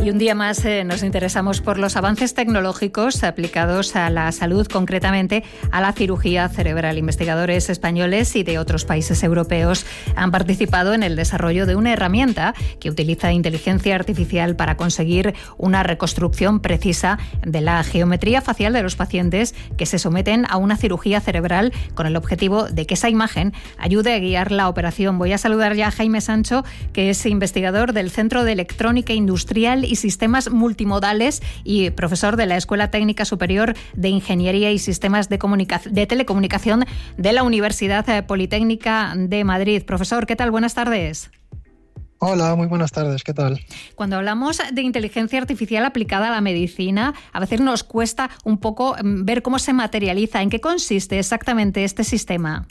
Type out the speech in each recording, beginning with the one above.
Y un día más nos interesamos por los avances tecnológicos aplicados a la salud, concretamente a la cirugía cerebral. Investigadores españoles y de otros países europeos han participado en el desarrollo de una herramienta que utiliza inteligencia artificial para conseguir una reconstrucción precisa de la geometría facial de los pacientes que se someten a una cirugía cerebral, con el objetivo de que esa imagen ayude a guiar la operación. Voy a saludar ya a Jaime Sancho, que es investigador del Centro de Electrónica Industrial y Sistemas Multimodales y profesor de la Escuela Técnica Superior de Ingeniería y Sistemas de Telecomunicación de la Universidad Politécnica de Madrid. Profesor, ¿qué tal? Buenas tardes. Hola, muy buenas tardes, ¿qué tal? Cuando hablamos de inteligencia artificial aplicada a la medicina, a veces nos cuesta un poco ver cómo se materializa. ¿En qué consiste exactamente este sistema?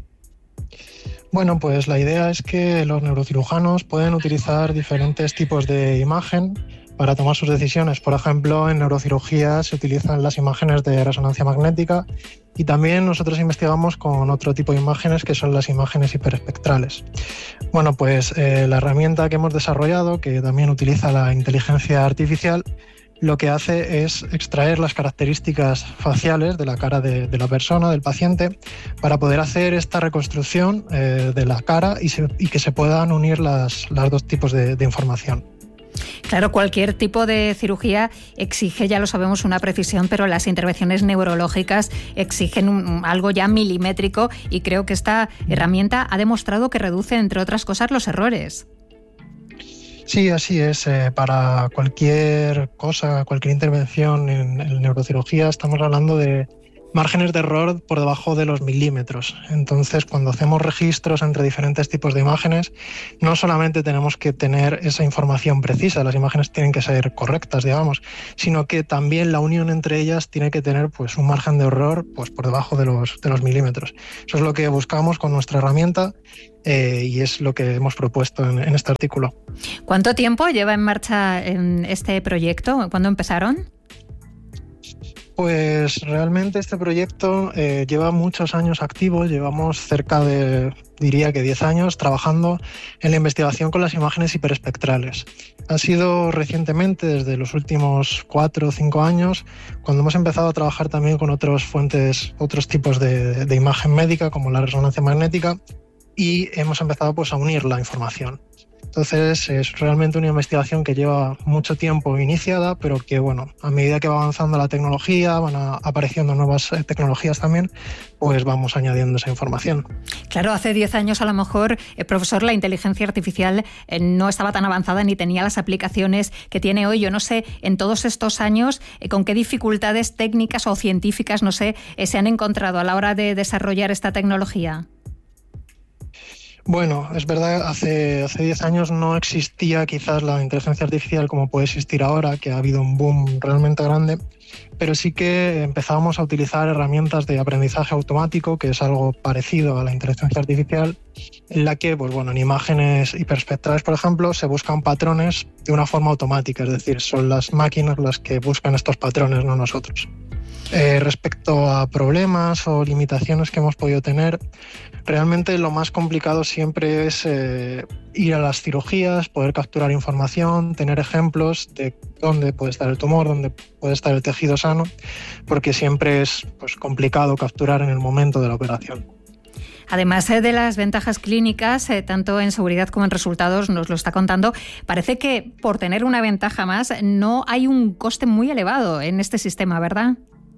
Bueno, pues la idea es que los neurocirujanos pueden utilizar diferentes tipos de imagen para tomar sus decisiones. Por ejemplo, en neurocirugía se utilizan las imágenes de resonancia magnética y también nosotros investigamos con otro tipo de imágenes que son las imágenes hiperespectrales. Bueno, pues la herramienta que hemos desarrollado, que también utiliza la inteligencia artificial, lo que hace es extraer las características faciales de la cara de la persona, del paciente, para poder hacer esta reconstrucción de la cara y que se puedan unir los dos tipos de información. Claro, cualquier tipo de cirugía exige, ya lo sabemos, una precisión, pero las intervenciones neurológicas exigen algo ya milimétrico, y creo que esta herramienta ha demostrado que reduce, entre otras cosas, los errores. Sí, así es. Para cualquier cosa, cualquier intervención en neurocirugía, estamos hablando de márgenes de error por debajo de los milímetros. Entonces, cuando hacemos registros entre diferentes tipos de imágenes, no solamente tenemos que tener esa información precisa, las imágenes tienen que ser correctas, digamos, sino que también la unión entre ellas tiene que tener pues un margen de error pues por debajo de los milímetros. Eso es lo que buscamos con nuestra herramienta y es lo que hemos propuesto en este artículo. ¿Cuánto tiempo lleva en marcha este proyecto? ¿Cuándo empezaron? Pues realmente este proyecto lleva muchos años activo, llevamos cerca de, diría que 10 años trabajando en la investigación con las imágenes hiperespectrales. Ha sido recientemente, desde los últimos 4 o 5 años, cuando hemos empezado a trabajar también con otras fuentes, otros tipos de imagen médica, como la resonancia magnética, y hemos empezado pues a unir la información. Entonces es realmente una investigación que lleva mucho tiempo iniciada, pero que bueno, a medida que va avanzando la tecnología, van apareciendo nuevas tecnologías también, pues vamos añadiendo esa información. Claro, hace 10 años a lo mejor, profesor, la inteligencia artificial no estaba tan avanzada ni tenía las aplicaciones que tiene hoy. Yo no sé, en todos estos años, con qué dificultades técnicas o científicas, no sé, se han encontrado a la hora de desarrollar esta tecnología. Bueno, es verdad, hace 10 años no existía quizás la inteligencia artificial como puede existir ahora, que ha habido un boom realmente grande, pero sí que empezábamos a utilizar herramientas de aprendizaje automático, que es algo parecido a la inteligencia artificial, en la que, pues bueno, en imágenes hiperespectrales, por ejemplo, se buscan patrones de una forma automática, es decir, son las máquinas las que buscan estos patrones, no nosotros. Respecto a problemas o limitaciones que hemos podido tener, realmente lo más complicado siempre es ir a las cirugías, poder capturar información, tener ejemplos de dónde puede estar el tumor, dónde puede estar el tejido sano, porque siempre es pues complicado capturar en el momento de la operación. Además de las ventajas clínicas, tanto en seguridad como en resultados, nos lo está contando, parece que por tener una ventaja más no hay un coste muy elevado en este sistema, ¿verdad?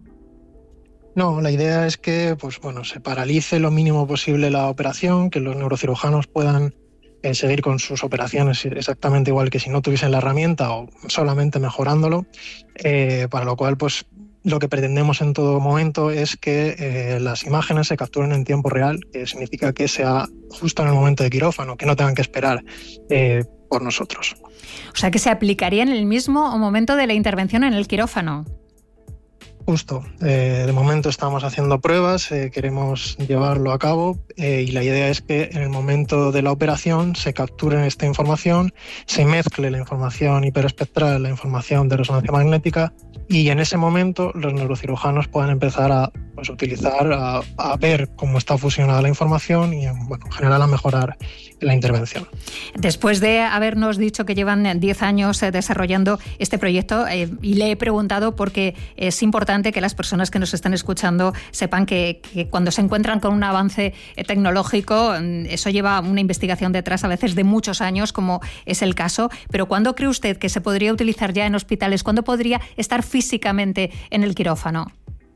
No, la idea es que pues bueno, se paralice lo mínimo posible la operación, que los neurocirujanos puedan seguir con sus operaciones exactamente igual que si no tuviesen la herramienta o solamente mejorándolo, para lo cual pues lo que pretendemos en todo momento es que las imágenes se capturen en tiempo real, que significa que sea justo en el momento de quirófano, que no tengan que esperar por nosotros. O sea, que se aplicaría en el mismo momento de la intervención en el quirófano. Justo. De momento estamos haciendo pruebas, queremos llevarlo a cabo y la idea es que en el momento de la operación se capture esta información, se mezcle la información hiperespectral, la información de resonancia magnética y en ese momento los neurocirujanos puedan empezar a pues utilizar a ver cómo está fusionada la información y en general a mejorar la intervención. Después de habernos dicho que llevan 10 años desarrollando este proyecto, y le he preguntado porque es importante que las personas que nos están escuchando sepan que cuando se encuentran con un avance tecnológico, eso lleva una investigación detrás a veces de muchos años, como es el caso. Pero ¿cuándo cree usted que se podría utilizar ya en hospitales? ¿Cuándo podría estar físicamente en el quirófano?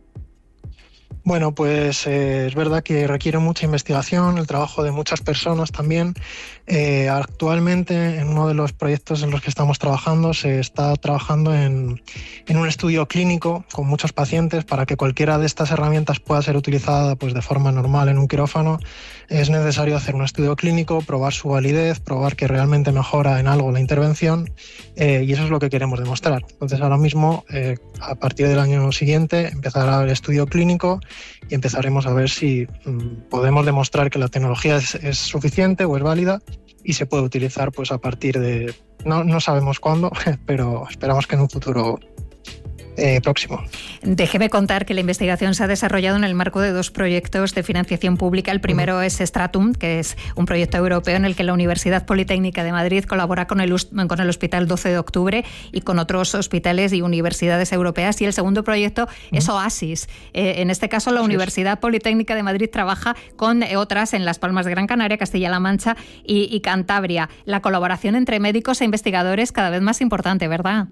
Bueno, pues es verdad que requiere mucha investigación, el trabajo de muchas personas también. Actualmente, en uno de los proyectos en los que estamos trabajando, se está trabajando en un estudio clínico con muchos pacientes. Para que cualquiera de estas herramientas pueda ser utilizada pues, de forma normal en un quirófano, es necesario hacer un estudio clínico, probar su validez, probar que realmente mejora en algo la intervención, y eso es lo que queremos demostrar. Entonces, ahora mismo, a partir del año siguiente, empezará el estudio clínico y empezaremos a ver si podemos demostrar que la tecnología es suficiente o es válida y se puede utilizar pues a partir de... No sabemos cuándo, pero esperamos que en un futuro próximo. Déjeme contar que la investigación se ha desarrollado en el marco de 2 proyectos de financiación pública. El primero es Stratum, que es un proyecto europeo en el que la Universidad Politécnica de Madrid colabora con el Hospital 12 de Octubre y con otros hospitales y universidades europeas. Y el segundo proyecto es Oasis. En este caso, la Universidad Politécnica de Madrid trabaja con otras en Las Palmas de Gran Canaria, Castilla-La Mancha y Cantabria. La colaboración entre médicos e investigadores cada vez más importante, ¿verdad?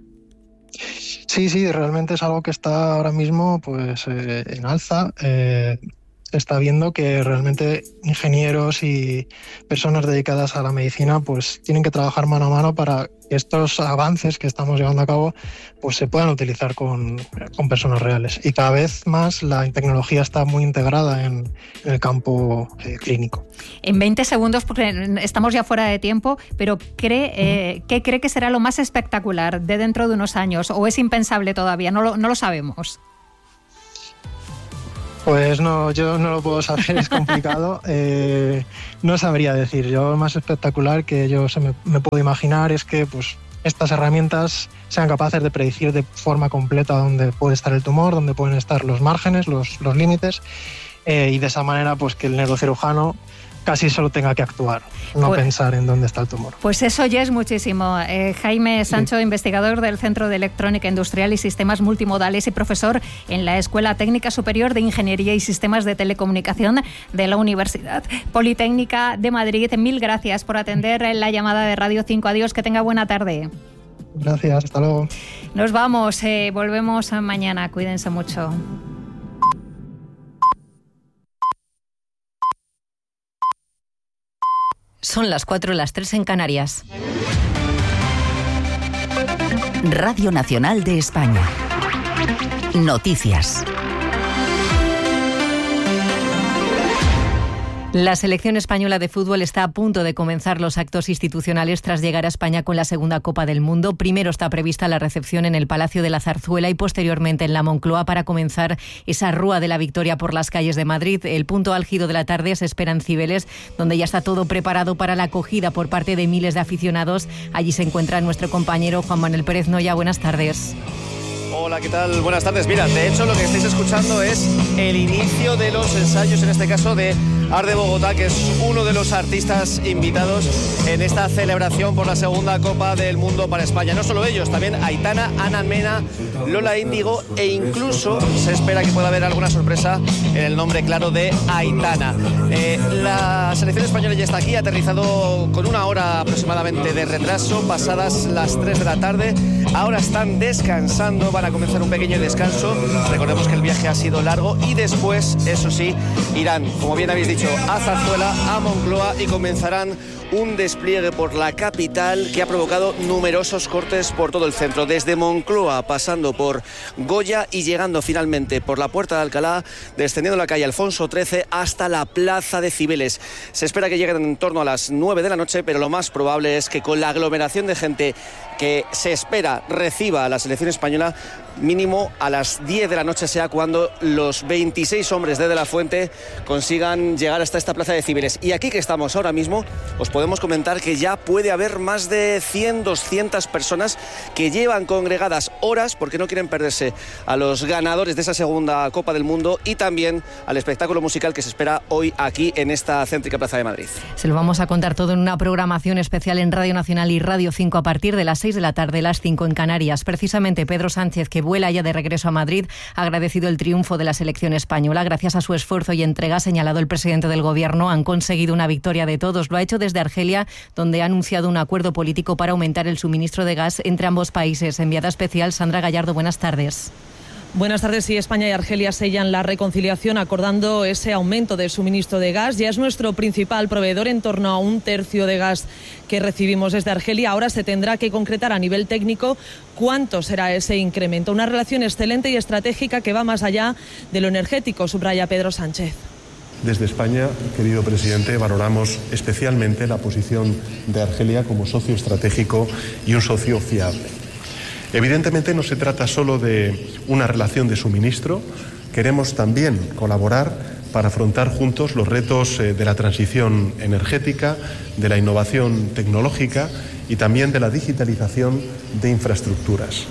Sí, realmente es algo que está ahora mismo pues en alza. Se está viendo que realmente ingenieros y personas dedicadas a la medicina pues tienen que trabajar mano a mano para que estos avances que estamos llevando a cabo pues se puedan utilizar con personas reales. Y cada vez más la tecnología está muy integrada en el campo clínico. En 20 segundos, porque estamos ya fuera de tiempo, pero ¿qué cree que será lo más espectacular de dentro de unos años? ¿O es impensable todavía? No lo sabemos. Pues no, yo no lo puedo saber, es complicado. No sabría decir. Yo lo más espectacular que yo me puedo imaginar es que pues, estas herramientas sean capaces de predecir de forma completa dónde puede estar el tumor, dónde pueden estar los márgenes, los límites, y de esa manera pues que el neurocirujano casi solo tenga que actuar, no pensar en dónde está el tumor. Pues eso ya es muchísimo. Jaime Sancho, investigador del Centro de Electrónica Industrial y Sistemas Multimodales y profesor en la Escuela Técnica Superior de Ingeniería y Sistemas de Telecomunicación de la Universidad Politécnica de Madrid. Mil gracias por atender la llamada de Radio 5. Adiós, que tenga buena tarde. Gracias, hasta luego. Nos vamos, volvemos mañana. Cuídense mucho. Son las 4, las 3 en Canarias. Radio Nacional de España. Noticias. La selección española de fútbol está a punto de comenzar los actos institucionales tras llegar a España con la segunda Copa del Mundo. Primero está prevista la recepción en el Palacio de la Zarzuela y posteriormente en la Moncloa para comenzar esa rúa de la victoria por las calles de Madrid. El punto álgido de la tarde se espera en Cibeles, donde ya está todo preparado para la acogida por parte de miles de aficionados. Allí se encuentra nuestro compañero Juan Manuel Pérez Noya. Buenas tardes. Hola, ¿qué tal? Buenas tardes. Mira, de hecho lo que estáis escuchando es el inicio de los ensayos, en este caso de Arde Bogotá, que es uno de los artistas invitados en esta celebración por la segunda Copa del Mundo para España. No solo ellos, también Aitana, Ana Mena, Lola Índigo e incluso se espera que pueda haber alguna sorpresa en el nombre claro de Aitana. La selección española ya está aquí, ha aterrizado con 1 hora aproximadamente de retraso, pasadas las 3 de la tarde. Ahora están descansando, van a comenzar un pequeño descanso. Recordemos que el viaje ha sido largo y después, eso sí, irán, como bien habéis dicho, a Zarzuela, a Moncloa y comenzarán un despliegue por la capital que ha provocado numerosos cortes por todo el centro, desde Moncloa pasando por Goya y llegando finalmente por la Puerta de Alcalá, descendiendo la calle Alfonso XIII hasta la Plaza de Cibeles. Se espera que lleguen en torno a las 9 de la noche, pero lo más probable es que con la aglomeración de gente que se espera reciba a la selección española, mínimo a las 10 de la noche sea cuando los 26 hombres de la Fuente consigan llegar llegar hasta esta plaza de Cibeles. Y aquí que estamos ahora mismo, os podemos comentar que ya puede haber más de 100, 200 personas que llevan congregadas horas porque no quieren perderse a los ganadores de esa segunda Copa del Mundo y también al espectáculo musical que se espera hoy aquí en esta céntrica Plaza de Madrid. Se lo vamos a contar todo en una programación especial en Radio Nacional y Radio 5 a partir de las 6 de la tarde, las 5 en Canarias. Precisamente Pedro Sánchez, que vuela ya de regreso a Madrid, ha agradecido el triunfo de la selección española. Gracias a su esfuerzo y entrega, ha señalado el presidente del Gobierno, han conseguido una victoria de todos. Lo ha hecho desde Argelia, donde ha anunciado un acuerdo político para aumentar el suministro de gas entre ambos países. Enviada especial Sandra Gallardo, buenas tardes. Buenas tardes. Sí, España y Argelia sellan la reconciliación acordando ese aumento del suministro de gas. Ya es nuestro principal proveedor, en torno a 1/3 de gas que recibimos desde Argelia. Ahora se tendrá que concretar a nivel técnico cuánto será ese incremento. Una relación excelente y estratégica que va más allá de lo energético, subraya Pedro Sánchez. Desde España, querido presidente, valoramos especialmente la posición de Argelia como socio estratégico y un socio fiable. Evidentemente no se trata solo de una relación de suministro, queremos también colaborar para afrontar juntos los retos de la transición energética, de la innovación tecnológica y también de la digitalización de infraestructuras.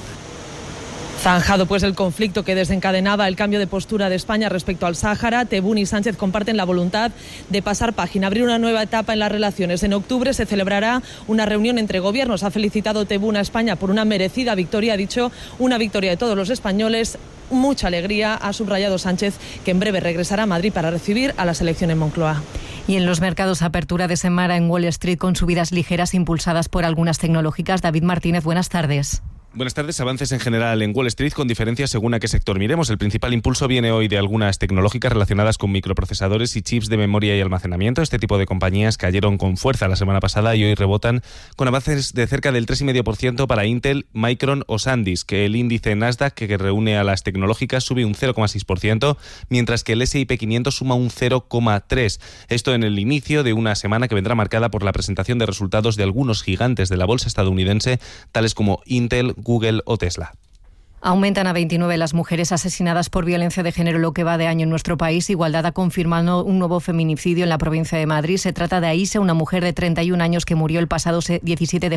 Zanjado pues el conflicto que desencadenaba el cambio de postura de España respecto al Sáhara, Tebboune y Sánchez comparten la voluntad de pasar página, abrir una nueva etapa en las relaciones. En octubre se celebrará una reunión entre gobiernos. Ha felicitado Tebboune a España por una merecida victoria, ha dicho una victoria de todos los españoles. Mucha alegría, ha subrayado Sánchez, que en breve regresará a Madrid para recibir a la selección en Moncloa. Y en los mercados, apertura de semana en Wall Street con subidas ligeras impulsadas por algunas tecnológicas. David Martínez, buenas tardes. Buenas tardes. Avances en general en Wall Street con diferencias según a qué sector miremos. El principal impulso viene hoy de algunas tecnológicas relacionadas con microprocesadores y chips de memoria y almacenamiento. Este tipo de compañías cayeron con fuerza la semana pasada y hoy rebotan con avances de cerca del 3,5% para Intel, Micron o SanDisk, que el índice Nasdaq, que reúne a las tecnológicas, sube un 0,6%, mientras que el S&P 500 suma un 0,3%. Esto en el inicio de una semana que vendrá marcada por la presentación de resultados de algunos gigantes de la bolsa estadounidense, tales como Intel, Google o Tesla. Aumentan a 29 las mujeres asesinadas por violencia de género lo que va de año en nuestro país. Igualdad ha confirmado un nuevo feminicidio en la provincia de Madrid. Se trata de Aisha, una mujer de 31 años que murió el pasado 17 de